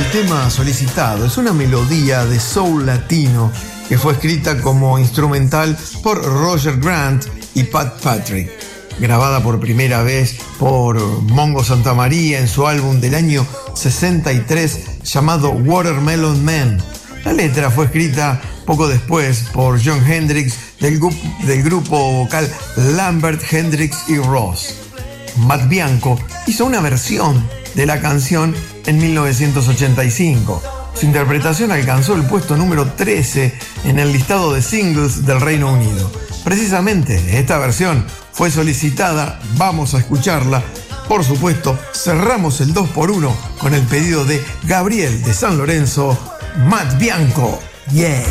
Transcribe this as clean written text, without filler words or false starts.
tema solicitado es una melodía de soul latino que fue escrita como instrumental por Roger Grant y Pat Patrick, grabada por primera vez por Mongo Santamaría en su álbum del año 63 llamado Watermelon Man. La letra fue escrita poco después por Jon Hendricks del grupo vocal Lambert, Hendricks y Ross. Matt Bianco hizo una versión de la canción en 1985. Su interpretación alcanzó el puesto número 13 en el listado de singles del Reino Unido. Precisamente esta versión fue solicitada, vamos a escucharla. Por supuesto, cerramos el 2x1 con el pedido de Gabriel de San Lorenzo, Matt Bianco. Yeah.